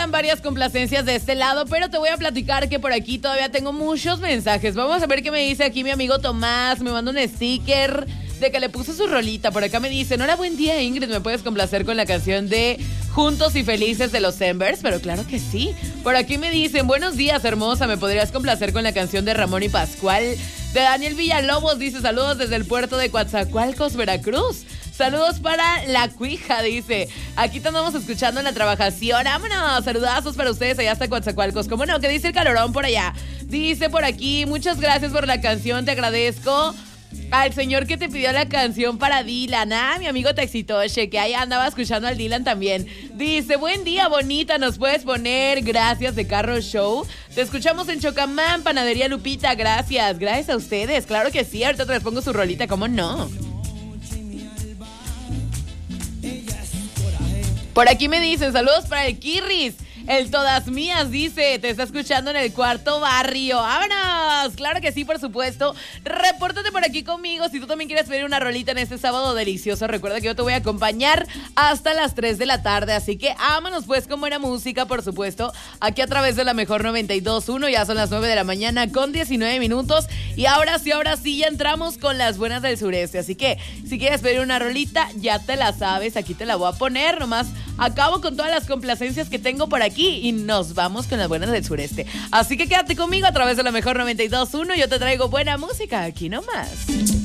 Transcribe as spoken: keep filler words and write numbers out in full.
Varias complacencias de este lado, pero te voy a platicar que por aquí todavía tengo muchos mensajes. Vamos a ver qué me dice aquí mi amigo Tomás. Me manda un sticker de que le puso su rolita. Por acá me dice: hola, buen día, Ingrid, ¿me puedes complacer con la canción de Juntos y Felices de los Embers? Pero claro que sí. Por aquí me dicen: buenos días, hermosa, ¿me podrías complacer con la canción de Ramón y Pascual? De Daniel Villalobos dice: saludos desde el puerto de Coatzacoalcos, Veracruz. Saludos para la cuija, dice. Aquí te andamos escuchando en la trabajación. ¡Vámonos! Saludazos para ustedes allá hasta Coatzacoalcos. ¿Cómo no? ¿Qué dice el calorón por allá? Dice por aquí: muchas gracias por la canción, te agradezco. Al señor que te pidió la canción para Dylan. Ah, mi amigo Texitoche, que ahí andaba escuchando al Dylan también. Dice: buen día, bonita, ¿nos puedes poner Gracias de Carro Show? Te escuchamos en Chocamán, Panadería Lupita. Gracias, gracias a ustedes. Claro que sí, ahorita te les pongo su rolita, ¿cómo no? Por aquí me dicen: saludos para el Kirris. El Todas Mías dice: te está escuchando en el cuarto barrio. ¡Vámonos! Claro que sí, por supuesto. Repórtate por aquí conmigo si tú también quieres pedir una rolita en este sábado delicioso. Recuerda que yo te voy a acompañar hasta las tres de la tarde. Así que vámonos pues con buena música, por supuesto. Aquí a través de la Mejor noventa y dos punto uno. Ya son las nueve de la mañana con diecinueve minutos. Y ahora sí, ahora sí, ya entramos con las buenas del sureste. Así que si quieres pedir una rolita, ya te la sabes. Aquí te la voy a poner. Nomás acabo con todas las complacencias que tengo por aquí y nos vamos con las buenas del sureste. Así que quédate conmigo a través de la Mejor noventa y dos punto uno. Yo te traigo buena música aquí nomás.